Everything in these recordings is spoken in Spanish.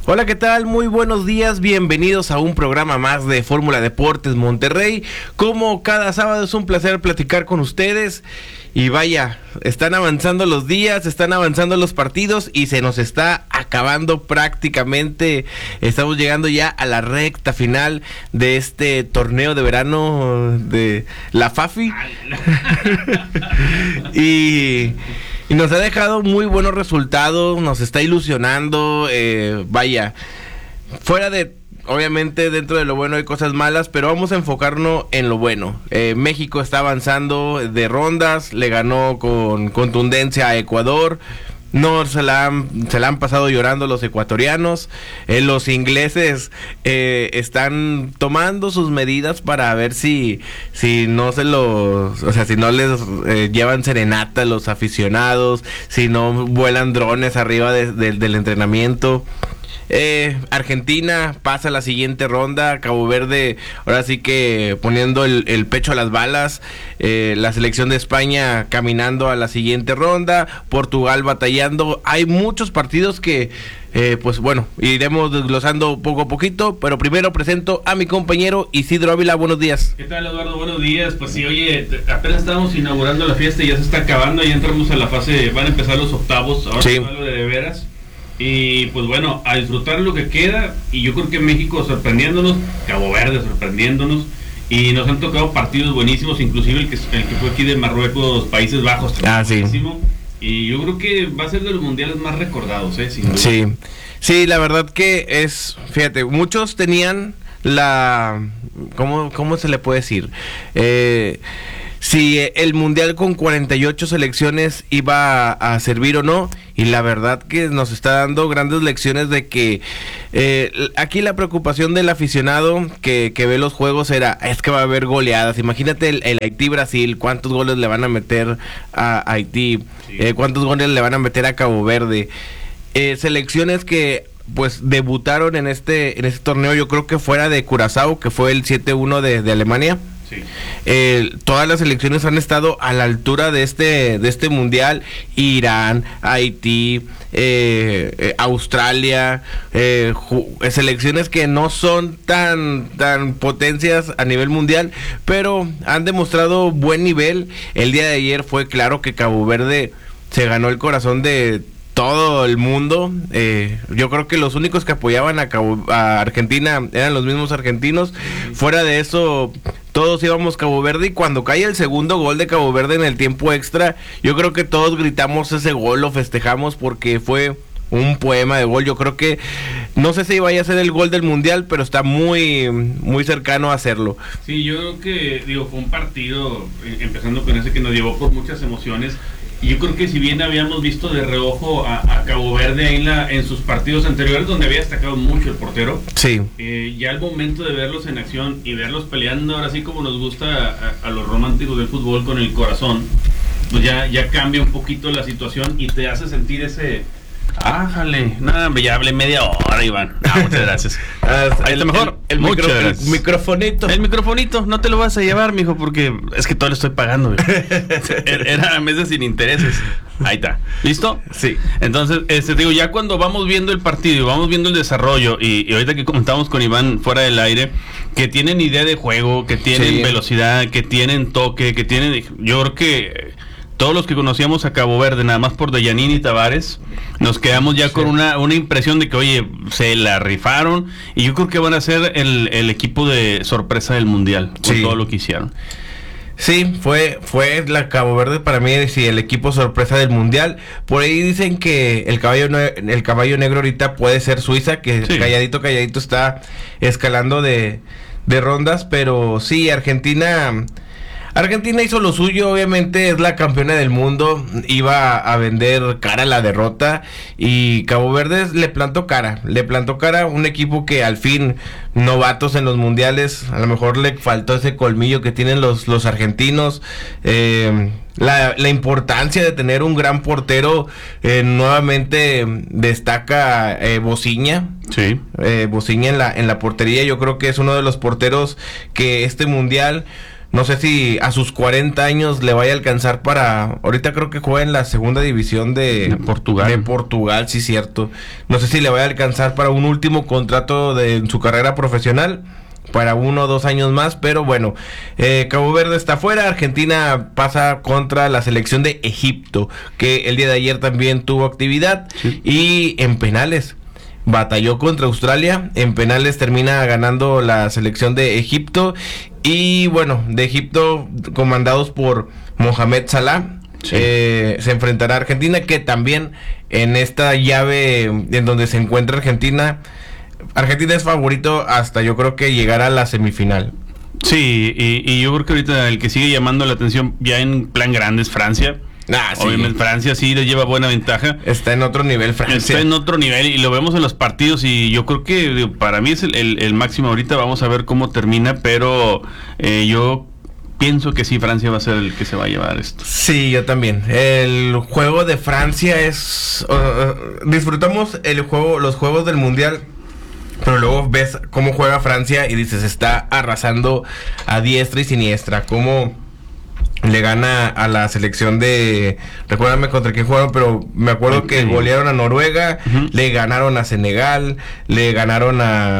Hola, ¿qué tal? Muy buenos días, bienvenidos a un programa más de Fórmula Deportes Monterrey. Como cada sábado es un placer platicar con ustedes. Y vaya, están avanzando los días, están avanzando los partidos y se nos está acabando prácticamente. Estamos llegando ya a la recta final de este torneo de verano de la FAFI. y nos ha dejado muy buenos resultados, nos está ilusionando. Vaya, fuera de... Obviamente dentro de lo bueno hay cosas malas, pero vamos a enfocarnos en lo bueno. México está avanzando de rondas, le ganó con contundencia a Ecuador. No se la han pasado llorando los ecuatorianos. Los ingleses están tomando sus medidas para ver si no se los, o sea, si no les llevan serenata los aficionados, si no vuelan drones arriba del entrenamiento. Argentina pasa a la siguiente ronda. Cabo Verde ahora sí que poniendo el pecho a las balas. La selección de España caminando a la siguiente ronda. Portugal batallando. Hay muchos partidos que pues bueno, iremos desglosando poco a poquito, pero primero presento a mi compañero Isidro Ávila. Buenos días. ¿Qué tal, Eduardo? Buenos días. Pues sí, oye, apenas estamos inaugurando la fiesta y ya se está acabando, ya entramos a la fase, van a empezar los octavos, ahora sí. Lo de veras. Y pues bueno, a disfrutar lo que queda. Y yo creo que México sorprendiéndonos, Cabo Verde sorprendiéndonos. Y nos han tocado partidos buenísimos, inclusive el que fue aquí de Marruecos, Países Bajos. Sí. Y yo creo que va a ser de los mundiales más recordados, sin duda. Sí, la verdad que es, fíjate, muchos tenían la, ¿cómo se le puede decir? Si el mundial con 48 selecciones iba a servir o no, y la verdad que nos está dando grandes lecciones de que aquí la preocupación del aficionado que ve los juegos es que va a haber goleadas. Imagínate el Haití-Brasil, cuántos goles le van a meter a Haití, cuántos goles le van a meter a Cabo Verde. Selecciones que pues debutaron en este torneo, yo creo que fuera de Curazao, que fue el 7-1 de Alemania. Todas las selecciones han estado a la altura de este mundial. Irán, Haití, Australia, selecciones que no son tan potencias a nivel mundial, pero han demostrado buen nivel. El día de ayer fue claro que Cabo Verde se ganó el corazón de todo el mundo. Yo creo que los únicos que apoyaban a Argentina eran los mismos argentinos. Fuera de eso, todos íbamos Cabo Verde, y cuando cae el segundo gol de Cabo Verde en el tiempo extra, yo creo que todos gritamos ese gol, lo festejamos porque fue un poema de gol. Yo creo que no sé si vaya a ser el gol del mundial, pero está muy muy cercano a hacerlo. Sí, yo creo que fue un partido, empezando con ese que nos llevó por muchas emociones. Y yo creo que si bien habíamos visto de reojo a Cabo Verde ahí en sus partidos anteriores, donde había destacado mucho el portero, ya al momento de verlos en acción y verlos peleando, ahora sí como nos gusta a los románticos del fútbol, con el corazón, pues ya cambia un poquito la situación y te hace sentir ese... ¡Ájale! No, ya hablé media hora, Iván. Muchas gracias. Ahí está mejor. El microfonito. El microfonito, no te lo vas a llevar, mijo, porque es que todo lo estoy pagando. Era meses sin intereses. Ahí está. ¿Listo? Sí. Entonces, digo, ya cuando vamos viendo el partido y vamos viendo el desarrollo, y ahorita que comentamos con Iván fuera del aire, que tienen idea de juego, que tienen velocidad, que tienen toque, que tienen... Yo creo que todos los que conocíamos a Cabo Verde, nada más por Deyanín y Tavares, nos quedamos ya con una impresión de que, oye, se la rifaron, y yo creo que van a ser el equipo de sorpresa del mundial, con todo lo que hicieron. Sí, fue la Cabo Verde para mí, el equipo sorpresa del mundial. Por ahí dicen que el caballo negro ahorita puede ser Suiza, que calladito está escalando de rondas, pero sí, Argentina hizo lo suyo. Obviamente es la campeona del mundo, iba a vender cara la derrota, y Cabo Verde le plantó cara a un equipo que al fin, novatos en los mundiales, a lo mejor le faltó ese colmillo que tienen los argentinos. La importancia de tener un gran portero, nuevamente destaca Bociña. Bociña en la portería. Yo creo que es uno de los porteros que este mundial No sé si a sus 40 años le vaya a alcanzar para... Ahorita creo que juega en la segunda división de Portugal. De Portugal, sí, cierto. No sé si le vaya a alcanzar para un último contrato en su carrera profesional, para 1 o 2 años más, pero bueno, Cabo Verde está fuera. Argentina pasa contra la selección de Egipto, que el día de ayer también tuvo actividad, sí. Y en penales batalló contra Australia. En penales termina ganando la selección de Egipto. Y bueno, de Egipto, comandados por Mohamed Salah, sí. Se enfrentará a Argentina, que también en esta llave en donde se encuentra Argentina es favorito hasta yo creo que llegar a la semifinal. Sí, y yo creo que ahorita el que sigue llamando la atención ya en plan grande es Francia. Sí. Obviamente Francia sí le lleva buena ventaja. Está en otro nivel Francia. Está en otro nivel y lo vemos en los partidos y yo creo que para mí es el máximo ahorita. Vamos a ver cómo termina, pero yo pienso que sí, Francia va a ser el que se va a llevar esto. Sí, yo también. El juego de Francia es... disfrutamos los juegos del Mundial, pero luego ves cómo juega Francia y dices, está arrasando a diestra y siniestra. Cómo le gana a la selección de... Recuérdame contra quién jugaron, pero me acuerdo que golearon a Noruega, uh-huh. Le ganaron a Senegal, le ganaron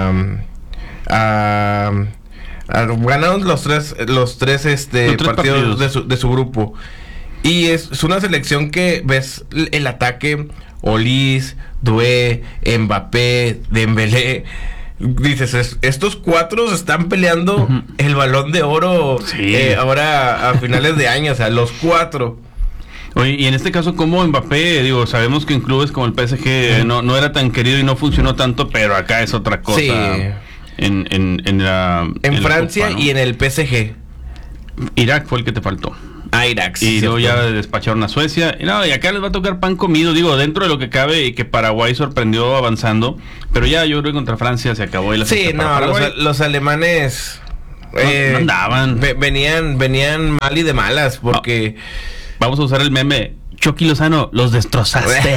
ganaron los tres partidos de su grupo. Y es una selección que ves el ataque, Olise, Doué, Mbappé, Dembélé. Dices, estos 4 están peleando uh-huh. el Balón de Oro, sí. Ahora a finales de año, o sea, los 4. Oye, y en este caso, como Mbappé, sabemos que en clubes como el PSG uh-huh. no era tan querido y no funcionó tanto, pero acá es otra cosa. Sí. En Francia Copa, ¿no? Y en el PSG. Irak fue el que te faltó. Irak, y luego ya despacharon a Suecia. Y acá les va a tocar pan comido, dentro de lo que cabe, y que Paraguay sorprendió avanzando. Pero ya yo creo que contra Francia se acabó. Los alemanes no andaban. Venían mal y de malas, porque... Vamos a usar el meme. Chucky Lozano, los destrozaste.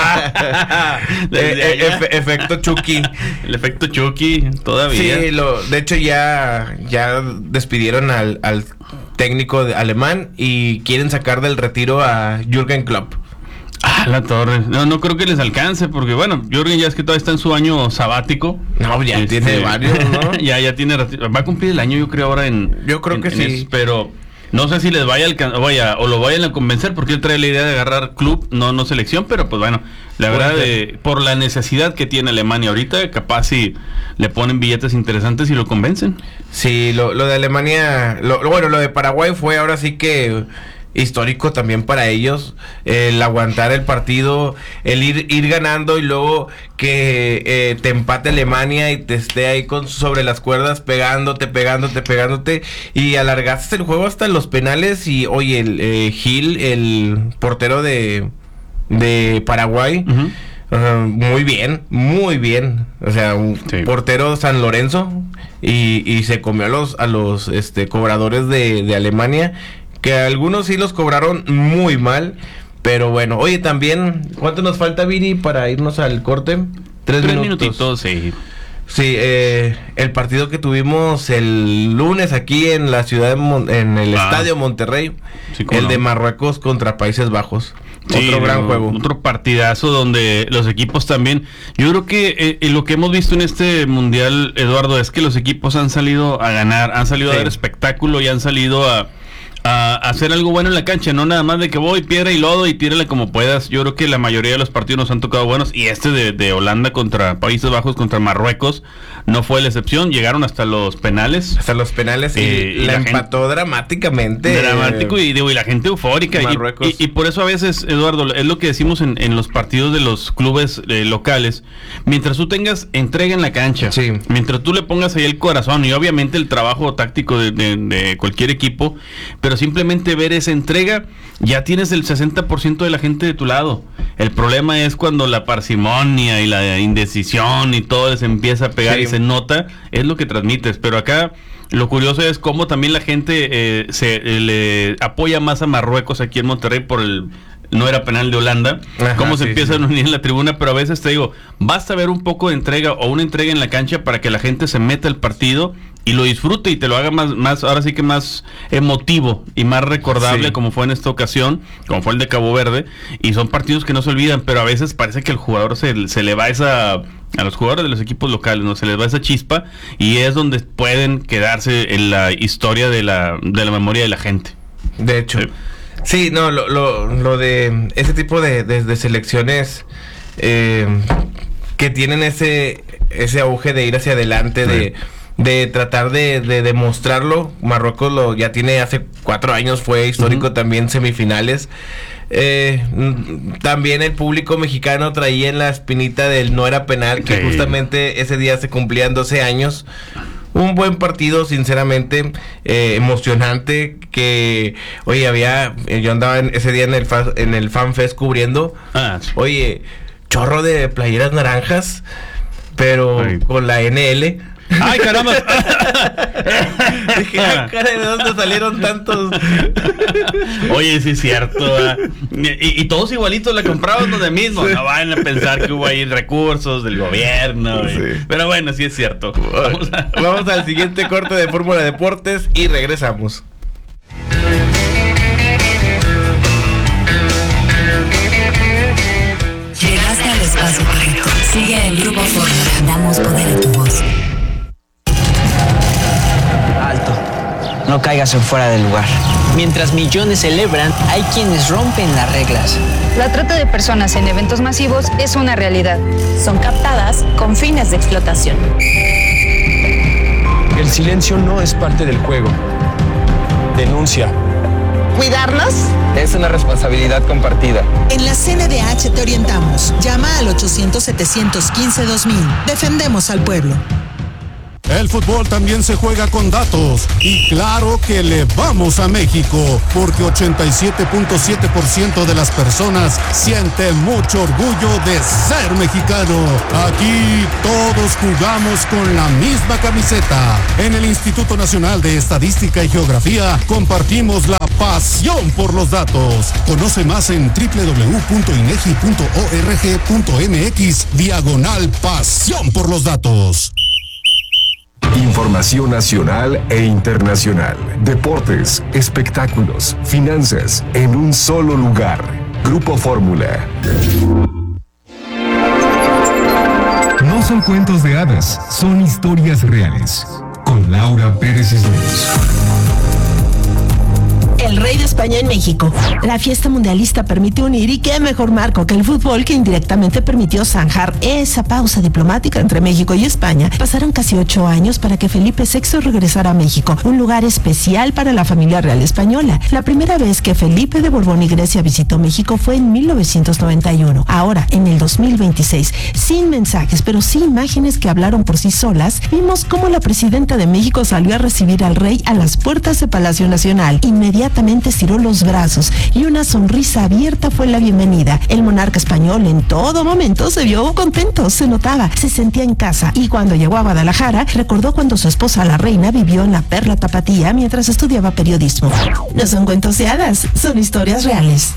Efecto Chucky. El efecto Chucky, todavía. Sí, de hecho ya despidieron al técnico alemán y quieren sacar del retiro a Jürgen Klopp. La torre. No creo que les alcance, porque bueno, Jürgen ya es que todavía está en su año sabático. No, ya tiene varios, ¿no? ya tiene, va a cumplir el año, yo creo, ahora Yo creo que sí. Eso, pero no sé si les vaya a alcanzar, o lo vayan a convencer, porque él trae la idea de agarrar club, no selección, pero pues bueno, la verdad, por la necesidad que tiene Alemania ahorita, capaz si le ponen billetes interesantes y lo convencen. Sí, lo de Alemania, lo de Paraguay fue ahora sí que histórico también para ellos, el aguantar el partido, el ir ganando y luego que te empate Alemania y te esté ahí sobre las cuerdas pegándote y alargaste el juego hasta los penales. Y oye, el Gil, el portero de Paraguay, uh-huh. Muy bien, o sea, un portero San Lorenzo, y se comió a los cobradores de Alemania, que algunos sí los cobraron muy mal, pero bueno. Oye, también, ¿cuánto nos falta, Viri, para irnos al corte? 3 minutitos, sí. Sí, el partido que tuvimos el lunes aquí en la ciudad, en el Estadio Monterrey, sí, el de Marruecos contra Países Bajos. Sí, otro gran juego. Otro partidazo donde los equipos también... Yo creo que lo que hemos visto en este mundial, Eduardo, es que los equipos han salido a ganar, han salido a dar espectáculo y han salido a hacer algo bueno en la cancha, no nada más de que voy, piedra y lodo y tírale como puedas. Yo creo que la mayoría de los partidos nos han tocado buenos, y de Holanda contra Países Bajos contra Marruecos no fue la excepción. Llegaron hasta los penales. Y la empató dramáticamente. Dramático, y la gente eufórica. Y por eso a veces, Eduardo, es lo que decimos en los partidos de los clubes locales. Mientras tú tengas entrega en la cancha, sí. Mientras tú le pongas ahí el corazón y obviamente el trabajo táctico de cualquier equipo, pero simplemente ver esa entrega, ya tienes el 60% de la gente de tu lado. El problema es cuando la parsimonia y la indecisión y todo les empieza a pegar, sí. Y se nota, es lo que transmites. Pero acá lo curioso es cómo también la gente le apoya más a Marruecos aquí en Monterrey por no era penal de Holanda, cómo se empiezan a unir en la tribuna, pero a veces te digo, basta ver un poco de entrega o una entrega en la cancha para que la gente se meta al partido y lo disfrute y te lo haga más ahora sí que más emotivo y más recordable, como fue en esta ocasión, como fue el de Cabo Verde, y son partidos que no se olvidan, pero a veces parece que el jugador se le va a los jugadores de los equipos locales, ¿no? Se les va esa chispa y es donde pueden quedarse en la historia de la memoria de la gente. De hecho. Sí, no, lo de ese tipo de selecciones que tienen ese auge de ir hacia adelante, de tratar de demostrarlo. Marruecos ya tiene hace 4 años, fue histórico también semifinales. También el público mexicano traía en la espinita del no era penal, que justamente ese día se cumplían 12 años. Un buen partido, sinceramente, emocionante, que, oye, yo andaba ese día en el Fan Fest cubriendo, oye, chorro de playeras naranjas, pero con la NL. ¡Ay, caramba! Dije, ¿de dónde salieron tantos? Oye, sí es cierto. Y todos igualitos la compraban donde mismo. No van a pensar que hubo ahí recursos del gobierno. Pero bueno, sí es cierto. Vamos al siguiente corte de Fórmula Deportes y regresamos. Llegaste al espacio correcto. Sigue el Grupo Fórmula. Damos poder a tu voz. No caigas en fuera del lugar. Mientras millones celebran, hay quienes rompen las reglas. La trata de personas en eventos masivos es una realidad. Son captadas con fines de explotación. El silencio no es parte del juego. Denuncia. ¿Cuidarnos? Es una responsabilidad compartida. En la CNDH te orientamos. Llama al 800-715-2000. Defendemos al pueblo. El fútbol también se juega con datos y claro que le vamos a México porque 87.7% de las personas sienten mucho orgullo de ser mexicano. Aquí todos jugamos con la misma camiseta. En el Instituto Nacional de Estadística y Geografía compartimos la pasión por los datos. Conoce más en www.inegi.org.mx/pasión por los datos. Información nacional e internacional, deportes, espectáculos, finanzas, en un solo lugar. Grupo Fórmula. No son cuentos de hadas, son historias reales. Con Laura Pérez Cisneros. El rey de España en México. La fiesta mundialista permite unir y qué mejor marco que el fútbol que indirectamente permitió zanjar esa pausa diplomática entre México y España. Pasaron casi 8 años para que Felipe VI regresara a México, un lugar especial para la familia real española. La primera vez que Felipe de Borbón y Grecia visitó México fue en 1991. Ahora, en el 2026, sin mensajes, pero sí imágenes que hablaron por sí solas, vimos cómo la presidenta de México salió a recibir al rey a las puertas de Palacio Nacional. Inmediatamente estiró los brazos y una sonrisa abierta fue la bienvenida. El monarca español en todo momento se vio contento, se notaba, se sentía en casa, y cuando llegó a Guadalajara recordó cuando su esposa la reina vivió en la Perla Tapatía mientras estudiaba periodismo. No son cuentos de hadas, son historias reales.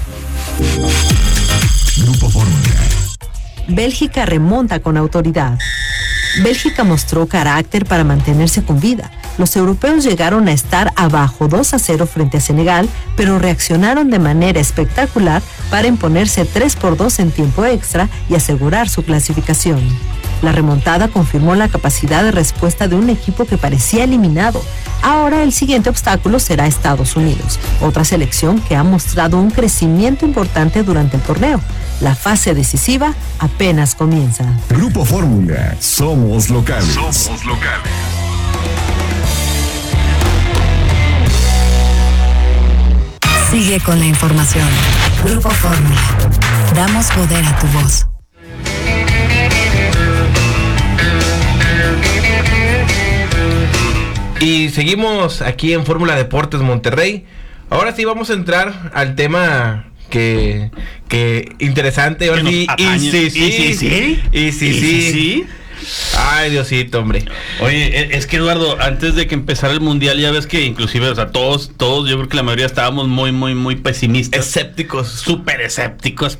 Grupo Fórmula. Bélgica remonta con autoridad. Bélgica mostró carácter para mantenerse con vida. Los europeos llegaron a estar abajo 2-0 frente a Senegal, pero reaccionaron de manera espectacular para imponerse 3-2 en tiempo extra y asegurar su clasificación. La remontada confirmó la capacidad de respuesta de un equipo que parecía eliminado. Ahora el siguiente obstáculo será Estados Unidos, otra selección que ha mostrado un crecimiento importante durante el torneo. La fase decisiva apenas comienza. Grupo Fórmula, somos locales. Somos locales. Sigue con la información. Grupo Fórmula. Damos poder a tu voz. Y seguimos aquí en Fórmula Deportes Monterrey. Ahora sí vamos a entrar al tema que interesante. Ahora sí, sí. Ay, Diosito, hombre. Oye, es que Eduardo, antes de que empezara el mundial, ya ves que inclusive, o sea, todos, yo creo que la mayoría estábamos muy pesimistas. Escépticos. Súper escépticos.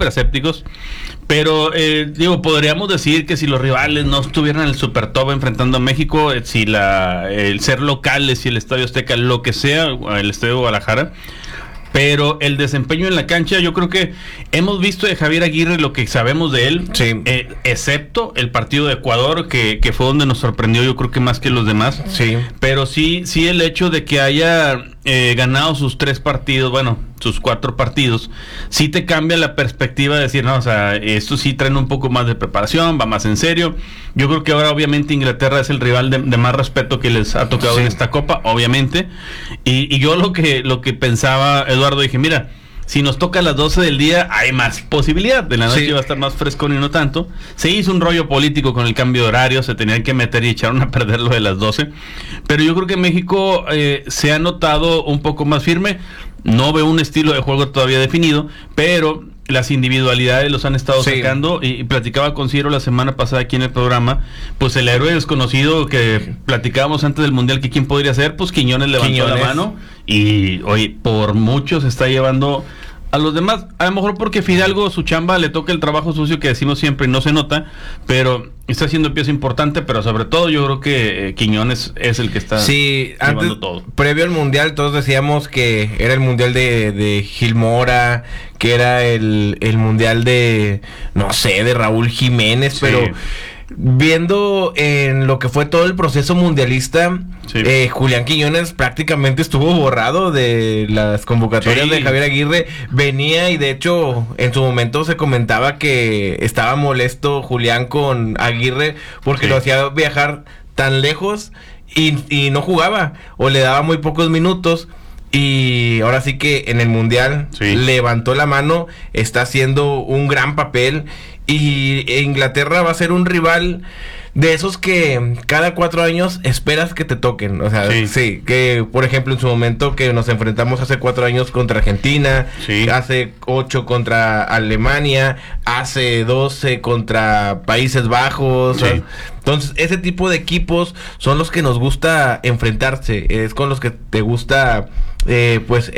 Pero, podríamos decir que si los rivales no estuvieran en el Super Top enfrentando a México, si el ser locales, si el Estadio Azteca, lo que sea, el Estadio Guadalajara, pero el desempeño en la cancha, yo creo que hemos visto de Javier Aguirre lo que sabemos de él, sí. Excepto el partido de Ecuador, que fue donde nos sorprendió, yo creo que más que los demás. Sí. Pero sí el hecho de que haya ganado sus 3 partidos, bueno, sus 4 partidos, sí te cambia la perspectiva de decir, no, o sea, estos sí traen un poco más de preparación, va más en serio. Yo creo que ahora obviamente Inglaterra es el rival de más respeto que les ha tocado en esta Copa, obviamente. Y yo lo que pensaba, Eduardo, dije, mira, si nos toca a las 12 del día, hay más posibilidad. De la noche va a estar más frescón y no tanto. Se hizo un rollo político con el cambio de horario, se tenían que meter y echaron a perder lo de las 12. Pero yo creo que México se ha notado un poco más firme. No veo un estilo de juego todavía definido, pero las individualidades los han estado sacando. Y platicaba con Ciro la semana pasada aquí en el programa, pues el héroe desconocido que platicábamos antes del Mundial, que quién podría ser, pues Quiñones levantó la mano y hoy por mucho se está llevando a los demás, a lo mejor porque Fidalgo, su chamba, le toca el trabajo sucio que decimos siempre y no se nota, pero está haciendo pieza importante, pero sobre todo yo creo que Quiñones es el que está llevando antes, todo. Previo al Mundial todos decíamos que era el Mundial de Gil Mora, que era el Mundial de, no sé, de Raúl Jiménez, pero viendo en lo que fue todo el proceso mundialista, Julián Quiñones prácticamente estuvo borrado de las convocatorias de Javier Aguirre. Venía y de hecho en su momento se comentaba que estaba molesto Julián con Aguirre porque lo hacía viajar tan lejos y no jugaba o le daba muy pocos minutos. Y ahora sí que en el Mundial levantó la mano, está haciendo un gran papel. Y Inglaterra va a ser un rival de esos que cada 4 años esperas que te toquen. O sea, que por ejemplo en su momento que nos enfrentamos hace 4 años contra Argentina, hace 8 contra Alemania, hace 12 contra Países Bajos. Entonces ese tipo de equipos son los que nos gusta enfrentarse, es con los que te gusta pues